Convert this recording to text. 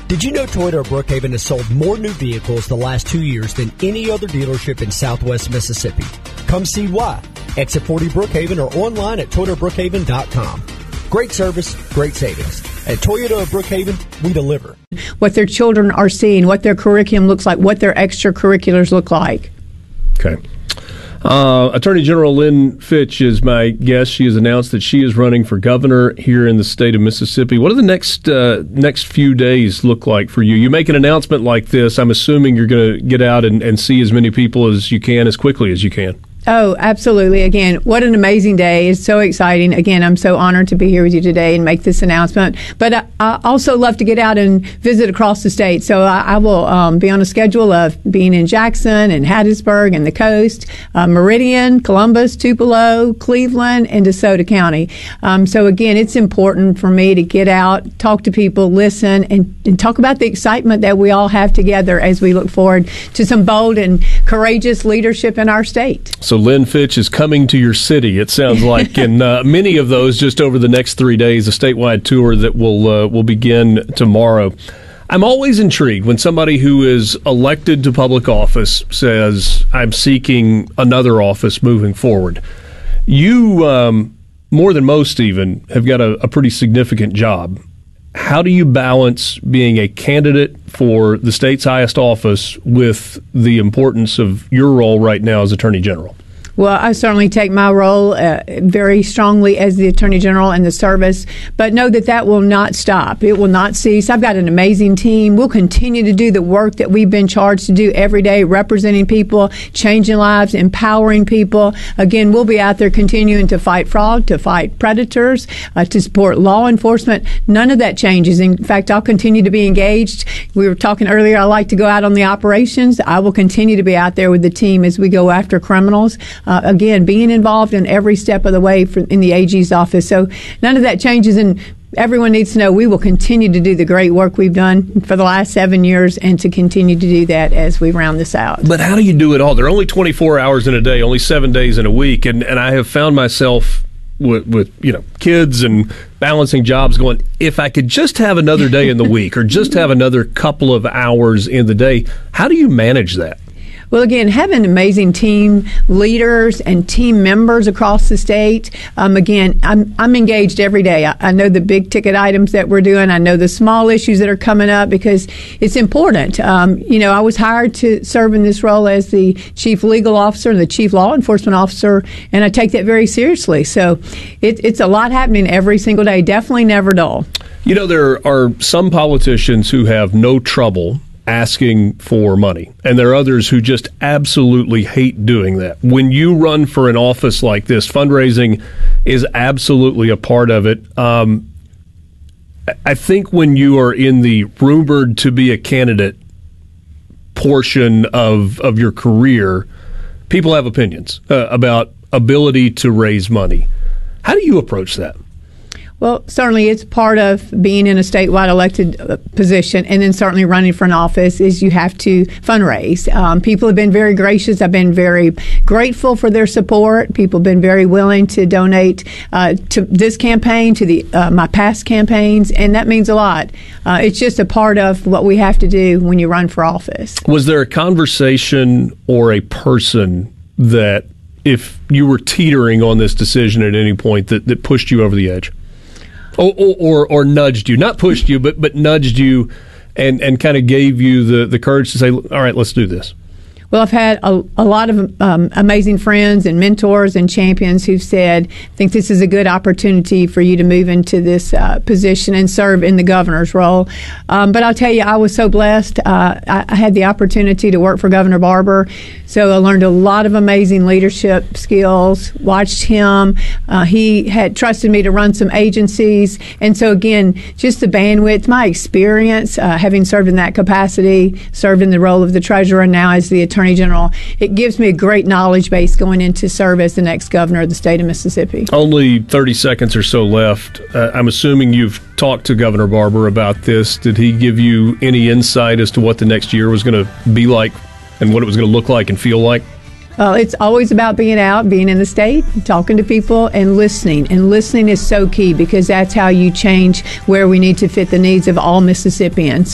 Did you know Toyota of Brookhaven has sold more new vehicles the last 2 years than any other dealership in Southwest Mississippi? Come see why. Exit 40 Brookhaven or online at ToyotaBrookhaven.com. Great service, great savings. At Toyota of Brookhaven, we deliver. What their children are seeing, what their curriculum looks like, what their extracurriculars look like. Okay. Attorney General Lynn Fitch is my guest. She has announced that she is running for governor here in the state of Mississippi. What do the next few days look like for you? You make an announcement like this, I'm assuming you're going to get out and see as many people as you can as quickly as you can. Oh, absolutely. Again, what an amazing day. It's so exciting. Again, I'm so honored to be here with you today and make this announcement. But I also love to get out and visit across the state. So I will be on a schedule of being in Jackson and Hattiesburg and the coast, Meridian, Columbus, Tupelo, Cleveland, and DeSoto County. So again, it's important for me to get out, talk to people, listen, and talk about the excitement that we all have together as we look forward to some bold and courageous leadership in our state. So Lynn Fitch is coming to your city, it sounds like, and many of those just over the next 3 days, a statewide tour that will begin tomorrow. I'm always intrigued when somebody who is elected to public office says, I'm seeking another office moving forward. You, more than most even, have got a pretty significant job. How do you balance being a candidate for the state's highest office with the importance of your role right now as Attorney General? Well, I certainly take my role very strongly as the Attorney General and the service, but know that will not stop. It will not cease. I've got an amazing team. We'll continue to do the work that we've been charged to do every day, representing people, changing lives, empowering people. Again, we'll be out there continuing to fight fraud, to fight predators, to support law enforcement. None of that changes. In fact, I'll continue to be engaged. We were talking earlier, I like to go out on the operations. I will continue to be out there with the team as we go after criminals. Again, being involved in every step of the way in the AG's office. So none of that changes, and everyone needs to know we will continue to do the great work we've done for the last 7 years and to continue to do that as we round this out. But how do you do it all? There are only 24 hours in a day, only 7 days in a week, and I have found myself with kids and balancing jobs going, if I could just have another day in the week or just have another couple of hours in the day, how do you manage that? Well, again, having amazing team leaders and team members across the state. Again, I'm engaged every day. I know the big ticket items that we're doing. I know the small issues that are coming up because it's important. I was hired to serve in this role as the chief legal officer and the chief law enforcement officer, and I take that very seriously. So it's a lot happening every single day. Definitely never dull. There are some politicians who have no trouble asking for money, and there are others who just absolutely hate doing that. When you run for an office like this, fundraising is absolutely a part of it. I think when you are in the rumored to be a candidate portion of your career, people have opinions about ability to raise money. How do you approach that? Well, certainly it's part of being in a statewide elected position, and then certainly running for an office is you have to fundraise. People have been very gracious. I've been very grateful for their support. People have been very willing to donate to this campaign, to my past campaigns, and that means a lot. It's just a part of what we have to do when you run for office. Was there a conversation or a person that, if you were teetering on this decision at any point, that pushed you over the edge? Or nudged you, not pushed you, but nudged you and kind of gave you the courage to say, all right, let's do this? Well, I've had a lot of amazing friends and mentors and champions who've said, I think this is a good opportunity for you to move into this position and serve in the governor's role. But I'll tell you, I was so blessed. I had the opportunity to work for Governor Barbour, so I learned a lot of amazing leadership skills, watched him. He had trusted me to run some agencies. And so, again, just the bandwidth, my experience, having served in that capacity, served in the role of the treasurer, and now as the Attorney General, it gives me a great knowledge base going into serve as the next governor of the state of Mississippi. Only 30 seconds or so left. I'm assuming you've talked to Governor Barbour about this. Did he give you any insight as to what the next year was going to be like and what it was going to look like and feel like? Well, it's always about being out, being in the state, talking to people, and listening. And listening is so key because that's how you change where we need to fit the needs of all Mississippians.